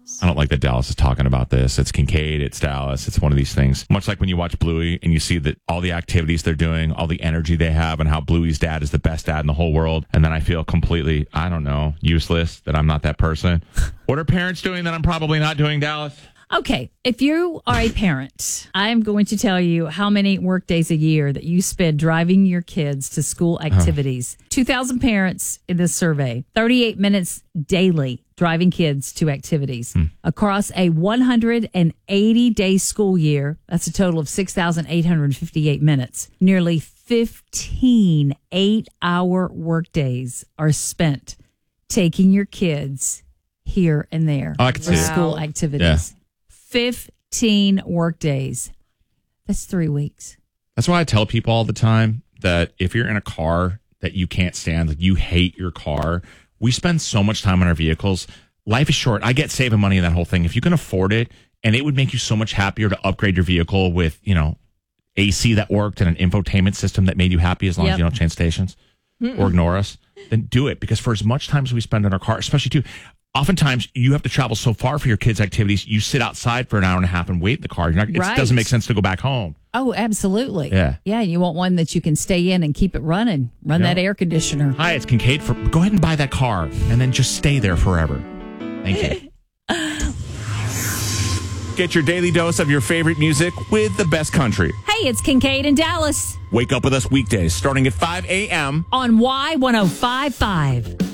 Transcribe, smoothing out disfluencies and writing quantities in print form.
I don't like that Dallas is talking about this. It's Kincaid, it's Dallas. It's one of these things. Much like when you watch Bluey and you see that all the activities they're doing, all the energy they have, and how Bluey's dad is the best dad in the whole world. And then I feel completely, I don't know, useless, that I'm not that person. What are parents doing that I'm probably not doing, Dallas? Okay, if you are a parent, I'm going to tell you how many work days a year that you spend driving your kids to school activities. 2,000 parents in this survey, 38 minutes daily driving kids to activities. Across a 180-day school year, that's a total of 6,858 minutes. Nearly 15 8-hour work days are spent taking your kids here and there for school activities. 15 work days. That's 3 weeks. That's why I tell people all the time that if you're in a car that you can't stand, like you hate your car, we spend so much time on our vehicles. Life is short. I get saving money in that whole thing. If you can afford it, and it would make you so much happier to upgrade your vehicle with, AC that worked and an infotainment system that made you happy as long as you don't change stations or ignore us, then do it. Because for as much time as we spend in our car, especially too, oftentimes you have to travel so far for your kids' activities. You sit outside for an hour and a half and wait in the car. It doesn't make sense to go back home. Oh, absolutely. Yeah. Yeah, you want one that you can stay in and keep it running. Run that air conditioner. Hi, it's Kincaid. Go ahead and buy that car and then just stay there forever. Thank you. Get your daily dose of your favorite music with the best country. Hey, it's Kincaid in Dallas. Wake up with us weekdays starting at 5 a.m. on Y1055.